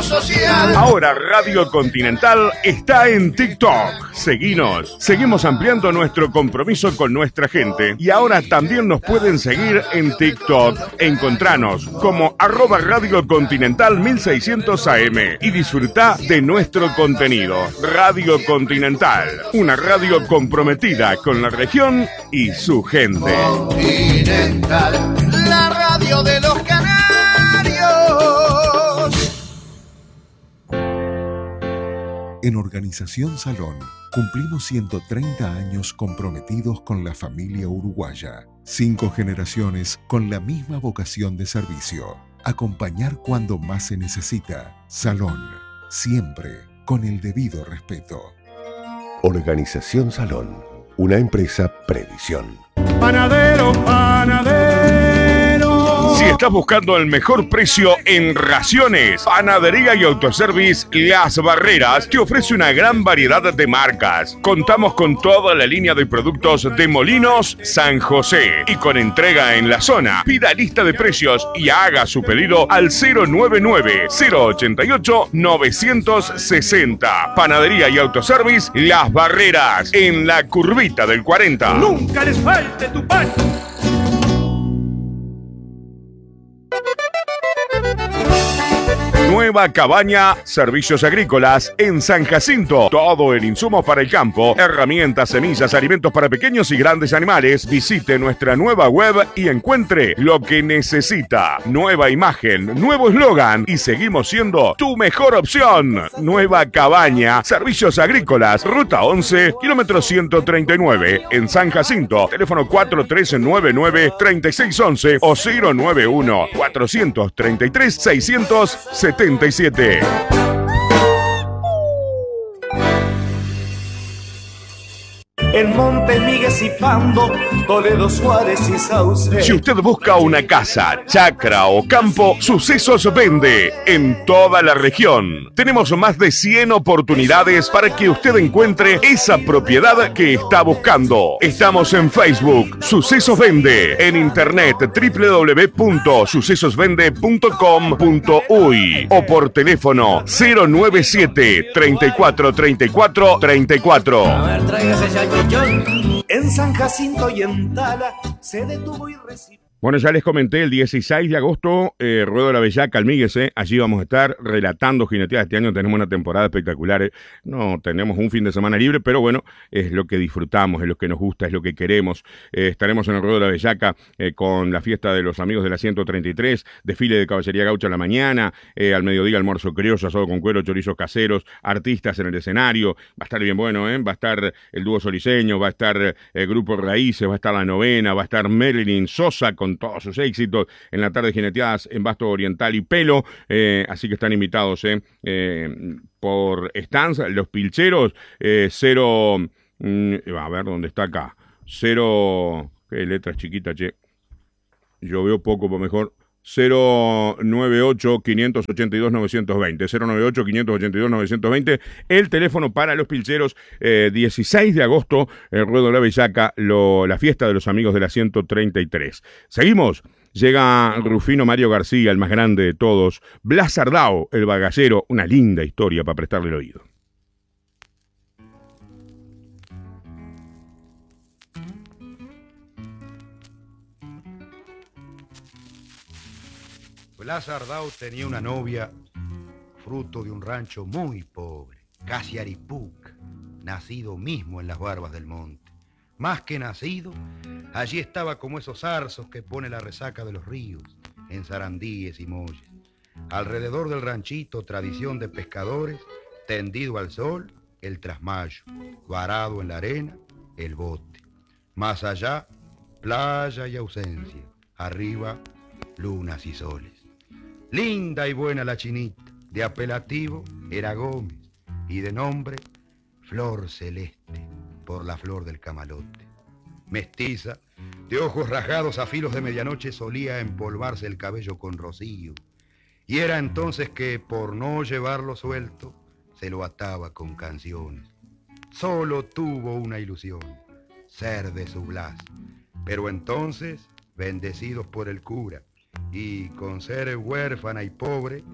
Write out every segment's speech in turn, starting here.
lo social. Ahora Radio Continental está en TikTok. Seguinos. Seguimos ampliando nuestro compromiso con nuestra gente. Y ahora también nos pueden seguir en TikTok. Encontranos como @Radio Continental 1600 AM y disfruta de nuestro contenido. Radio Continental, una radio comprometida con la región y su gente. Continental, la radio de los canarios. En Organización Salón cumplimos 130 años comprometidos con la familia uruguaya. 5 generaciones con la misma vocación de servicio. Acompañar cuando más se necesita. Salón, siempre con el debido respeto. Organización Salón, una empresa Previsión. Panadero, panadero. Si estás buscando el mejor precio en raciones, Panadería y Autoservice Las Barreras te ofrece una gran variedad de marcas. Contamos con toda la línea de productos de Molinos San José y con entrega en la zona. Pida lista de precios y haga su pedido al 099-088-960. Panadería y Autoservice Las Barreras, en la curvita del 40. Nunca les falte tu pan. Nueva Cabaña, servicios agrícolas en San Jacinto. Todo el insumo para el campo, herramientas, semillas, alimentos para pequeños y grandes animales. Visite nuestra nueva web y encuentre lo que necesita. Nueva imagen, nuevo eslogan y seguimos siendo tu mejor opción. Nueva Cabaña, servicios agrícolas, ruta 11, kilómetro 139 en San Jacinto. Teléfono 4399-3611 o 091-433-677. En Monte Miguel y Pando, Toledo, Suárez y Sauce. Si usted busca una casa, chacra o campo, Sucesos Vende en toda la región. Tenemos más de 100 oportunidades para que usted encuentre esa propiedad que está buscando. Estamos en Facebook, Sucesos Vende, en internet www.sucesosvende.com.uy o por teléfono 097 34 34 34. A ver, tráigase ya el chichón. En San Jacinto y en Tala se detuvo y recibió. Bueno, ya les comenté, el 16 de agosto, Ruedo de la Bellaca, Almíguese, allí vamos a estar relatando jineteadas. Este año tenemos una temporada espectacular, no tenemos un fin de semana libre, pero bueno, es lo que disfrutamos, es lo que nos gusta, es lo que queremos. Estaremos en el Ruedo de la Bellaca con la fiesta de los amigos de la 133, desfile de caballería gaucha a la mañana, al mediodía almuerzo criollo, asado con cuero, chorizos caseros, artistas en el escenario, va a estar bien bueno, va a estar el dúo soliseño, va a estar el grupo Raíces, va a estar la novena, va a estar Marilyn Sosa con todos sus éxitos en la tarde jineteadas en Basto Oriental y Pelo, así que están invitados por stands, los pilcheros, cero, a ver dónde está acá, cero, qué letras chiquitas, che, yo veo poco, por mejor, 098-582-920, 098-582-920, el teléfono para los pilcheros. 16 de agosto, el Ruedo de la Bellaca, la fiesta de los amigos de la 133. Seguimos, llega Rufino Mario García, el más grande de todos, Blas Ardao, el bagallero, una linda historia para prestarle el oído. Blas Ardao tenía una novia fruto de un rancho muy pobre, casi aripuc, nacido mismo en las barbas del monte. Más que nacido, allí estaba como esos zarzos que pone la resaca de los ríos, en zarandíes y molles. Alrededor del ranchito, tradición de pescadores, tendido al sol, el trasmayo, varado en la arena, el bote. Más allá, playa y ausencia, arriba, lunas y soles. Linda y buena la chinita, de apelativo era Gómez y de nombre Flor Celeste, por la flor del camalote. Mestiza, de ojos rasgados a filos de medianoche, solía empolvarse el cabello con rocío, y era entonces que, por no llevarlo suelto, se lo ataba con canciones. Solo tuvo una ilusión, ser de su Blas, pero entonces, bendecidos por el cura, y con ser huérfana y pobre,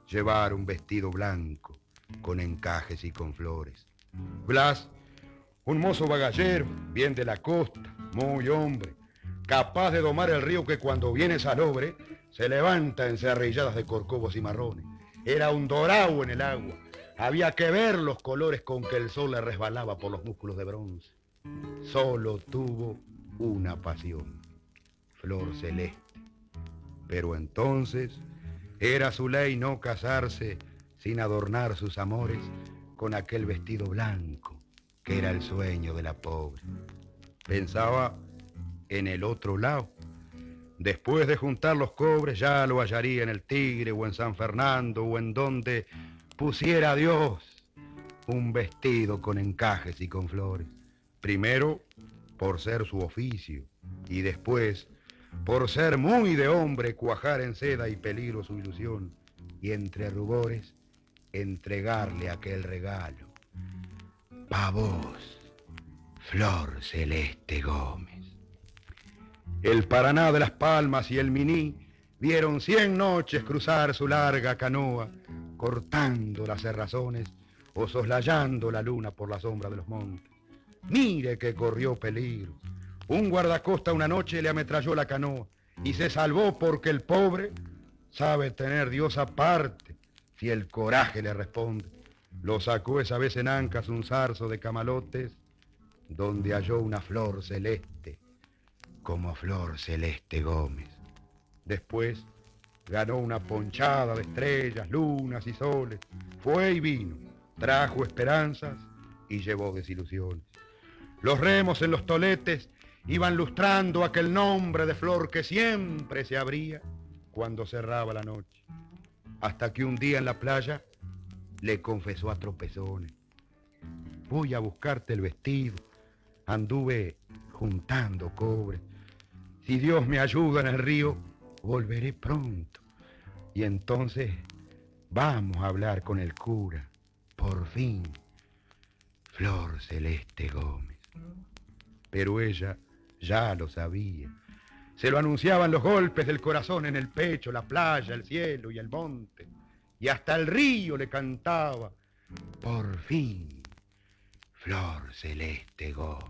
llevar un vestido blanco con encajes y con flores. Blas, un mozo bagallero, bien de la costa, muy hombre, capaz de domar el río que cuando viene salobre se levanta en cerrilladas de corcovos y marrones. Era un dorado en el agua. Había que ver los colores con que el sol le resbalaba por los músculos de bronce. Solo tuvo una pasión, Flor Celeste. Pero entonces era su ley no casarse sin adornar sus amores con aquel vestido blanco que era el sueño de la pobre. Pensaba en el otro lado. Después de juntar los cobres ya lo hallaría en el Tigre o en San Fernando o en donde pusiera Dios un vestido con encajes y con flores. Primero por ser su oficio y después por ser muy de hombre cuajar en seda y peligro su ilusión y entre rubores entregarle aquel regalo. Pa' vos, Flor Celeste Gómez. El Paraná de las Palmas y el Miní vieron 100 noches cruzar su larga canoa, cortando las cerrazones o soslayando la luna por la sombra de los montes. Mire que corrió peligro. Un guardacosta una noche le ametralló la canoa y se salvó porque el pobre sabe tener Dios aparte si el coraje le responde. Lo sacó esa vez en ancas un zarzo de camalotes donde halló una flor celeste como Flor Celeste Gómez. Después ganó una ponchada de estrellas, lunas y soles. Fue y vino, trajo esperanzas y llevó desilusiones. Los remos en los toletes iban lustrando aquel nombre de flor que siempre se abría cuando cerraba la noche. Hasta que un día en la playa le confesó a tropezones: voy a buscarte el vestido, anduve juntando cobre. Si Dios me ayuda en el río, volveré pronto. Y entonces vamos a hablar con el cura, por fin, Flor Celeste Gómez. Pero ella ya lo sabía. Se lo anunciaban los golpes del corazón en el pecho, la playa, el cielo y el monte. Y hasta el río le cantaba: por fin, Flor Celeste Gómez.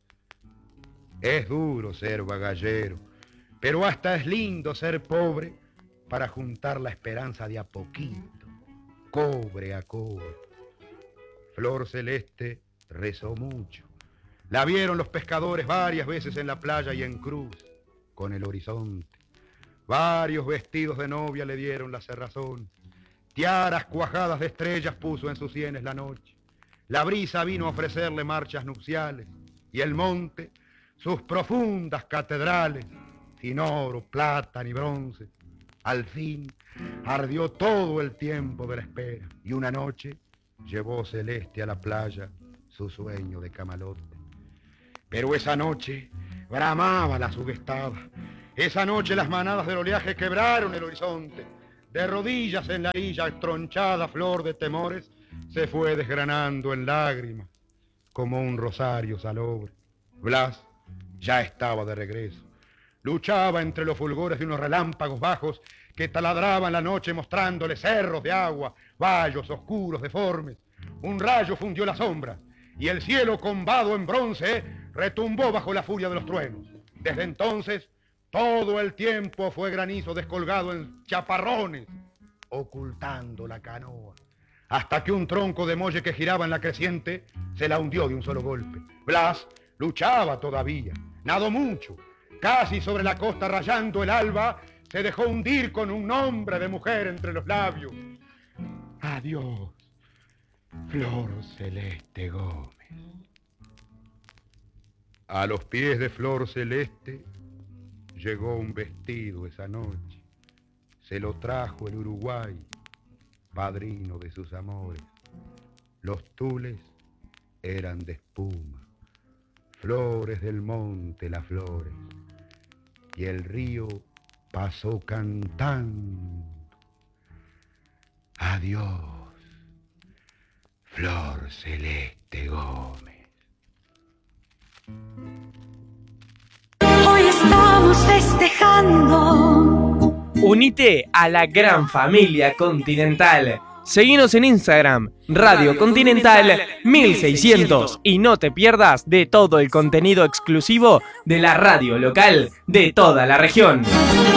Es duro ser bagallero, pero hasta es lindo ser pobre para juntar la esperanza de a poquito, cobre a cobre. Flor Celeste rezó mucho. La vieron los pescadores varias veces en la playa y en cruz con el horizonte. Varios vestidos de novia le dieron la cerrazón. Tiaras cuajadas de estrellas puso en sus sienes la noche. La brisa vino a ofrecerle marchas nupciales y el monte sus profundas catedrales, sin oro, plata ni bronce. Al fin ardió todo el tiempo de la espera y una noche llevó Celeste a la playa su sueño de camalote. Pero esa noche bramaba la subestada. Esa noche las manadas del oleaje quebraron el horizonte. De rodillas en la orilla, tronchada flor de temores, se fue desgranando en lágrimas como un rosario salobre. Blas ya estaba de regreso. Luchaba entre los fulgores de unos relámpagos bajos que taladraban la noche mostrándole cerros de agua, vallos oscuros, deformes. Un rayo fundió la sombra y el cielo combado en bronce retumbó bajo la furia de los truenos. Desde entonces, todo el tiempo fue granizo descolgado en chaparrones, ocultando la canoa, hasta que un tronco de molle que giraba en la creciente se la hundió de un solo golpe. Blas luchaba todavía, nadó mucho, casi sobre la costa rayando el alba, se dejó hundir con un nombre de mujer entre los labios. Adiós, Flor Celeste Gómez. A los pies de Flor Celeste llegó un vestido esa noche. Se lo trajo el Uruguay, padrino de sus amores. Los tules eran de espuma, flores del monte las flores, y el río pasó cantando: adiós, Flor Celeste Gómez. Hoy estamos festejando Unite a la gran familia Continental. Seguinos en Instagram, Radio Continental 1600, y no te pierdas de todo el contenido exclusivo de la radio local de toda la región.